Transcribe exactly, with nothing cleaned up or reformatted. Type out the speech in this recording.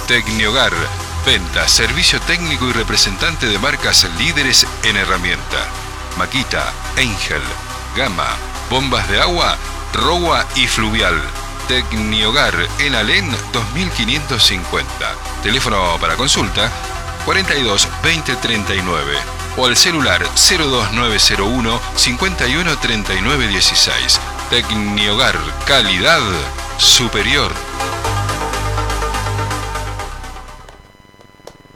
Tecniogar, venta, servicio técnico y representante de marcas líderes en herramienta. Makita, Angel, Gama, bombas de agua, Rowa y Fluvial. Tecniogar en Alén dos mil quinientos cincuenta. Teléfono para consulta cuarenta y dos veinte treinta y nueve o al celular cero dos nueve cero uno cincuenta y uno treinta y nueve dieciséis. Tecniogar, calidad superior.